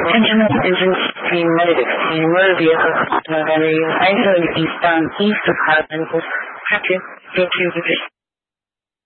Attention engines being negative. The motor vehicle isolated eastbound east of Highland was tracked into the